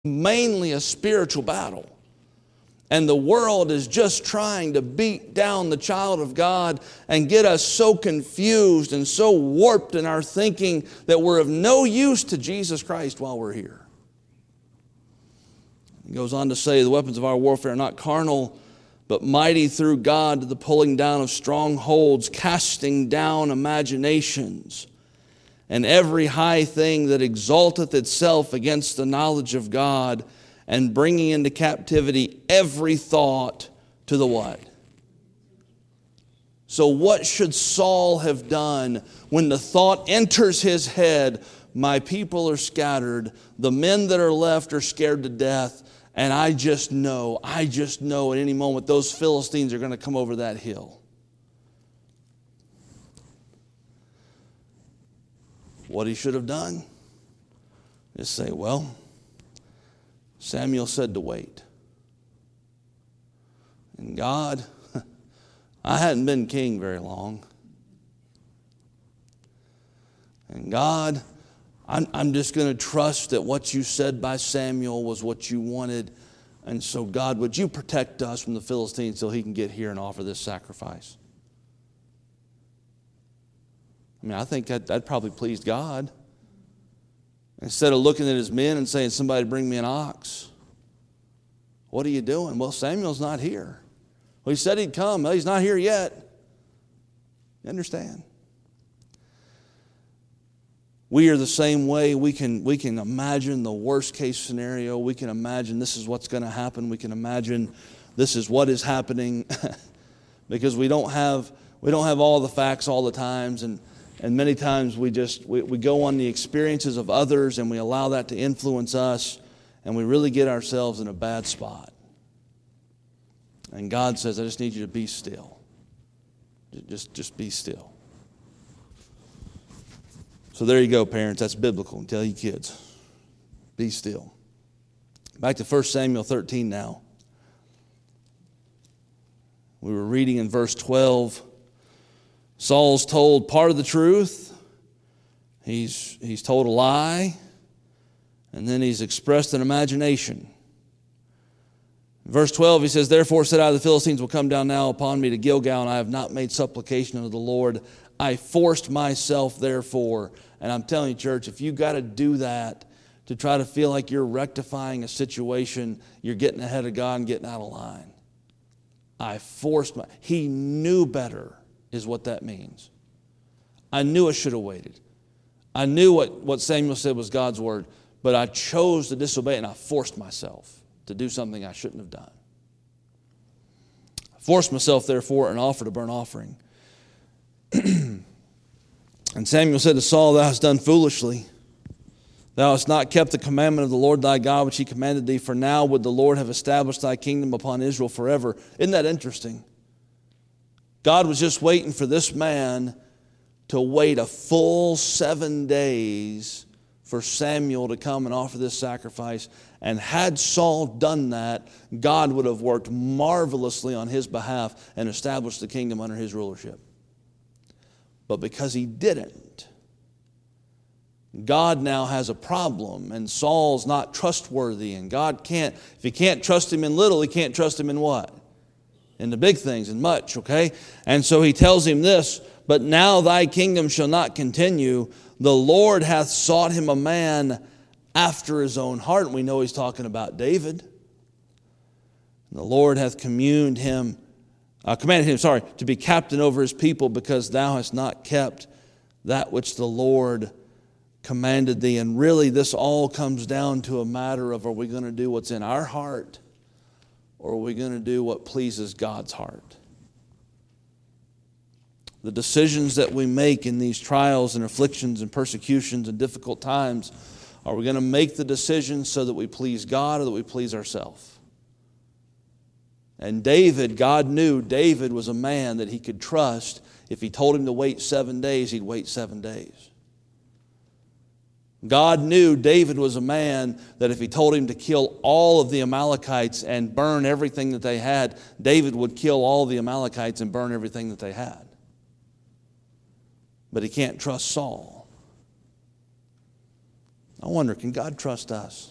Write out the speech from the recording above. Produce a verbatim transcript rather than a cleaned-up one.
mainly a spiritual battle. And the world is just trying to beat down the child of God and get us so confused and so warped in our thinking that we're of no use to Jesus Christ while we're here. He goes on to say, the weapons of our warfare are not carnal, but mighty through God to the pulling down of strongholds, casting down imaginations, and every high thing that exalteth itself against the knowledge of God, and bringing into captivity every thought to the what? So what should Saul have done when the thought enters his head, my people are scattered, the men that are left are scared to death, and I just know, I just know at any moment those Philistines are going to come over that hill. What he should have done is say, well, Samuel said to wait. And God, I hadn't been king very long. And God, I'm, I'm just going to trust that what you said by Samuel was what you wanted. And so God, would you protect us from the Philistines so he can get here and offer this sacrifice? I mean, I think that, that probably pleased God. Instead of looking at his men and saying, somebody bring me an ox. What are you doing? Well, Samuel's not here. Well, he said he'd come. Well, he's not here yet. You understand? We are the same way. We can, we can imagine the worst case scenario. We can imagine this is what's going to happen. We can imagine this is what is happening because we don't have, we don't have all the facts all the times. And And many times we just we, we go on the experiences of others and we allow that to influence us, and we really get ourselves in a bad spot. And God says, I just need you to be still. Just, just be still. So there you go, parents. That's biblical. Tell your kids. Be still. Back to First Samuel thirteen now. We were reading in verse twelve. Saul's told part of the truth. He's, he's told a lie. And then he's expressed an imagination. In verse twelve, he says, Therefore said I, the Philistines will come down now upon me to Gilgal, and I have not made supplication unto the Lord. I forced myself therefore. And I'm telling you, church, if you got to do that to try to feel like you're rectifying a situation, you're getting ahead of God and getting out of line. I forced my... He knew better. Is what that means. I knew I should have waited. I knew what, what Samuel said was God's word, but I chose to disobey, and I forced myself to do something I shouldn't have done. I forced myself, therefore, and offered a burnt offering. And Samuel said to Saul, Thou hast done foolishly. Thou hast not kept the commandment of the Lord thy God, which he commanded thee, for now would the Lord have established thy kingdom upon Israel forever. Isn't that interesting? God was just waiting for this man to wait a full seven days for Samuel to come and offer this sacrifice. And had Saul done that, God would have worked marvelously on his behalf and established the kingdom under his rulership. But because he didn't, God now has a problem, and Saul's not trustworthy, and God can't, if he can't trust him in little, he can't trust him in what? In the big things and much, okay? And so he tells him this, But now thy kingdom shall not continue. The Lord hath sought him a man after his own heart. And we know he's talking about David. And the Lord hath communed him, uh, commanded him, sorry, to be captain over his people, because thou hast not kept that which the Lord commanded thee. And really this all comes down to a matter of, are we going to do what's in our heart? Or are we going to do what pleases God's heart? The decisions that we make in these trials and afflictions and persecutions and difficult times, are we going to make the decisions so that we please God or that we please ourselves? And David, God knew David was a man that he could trust. If he told him to wait seven days, he'd wait seven days. God knew David was a man that if he told him to kill all of the Amalekites and burn everything that they had, David would kill all the Amalekites and burn everything that they had. But he can't trust Saul. I wonder, can God trust us?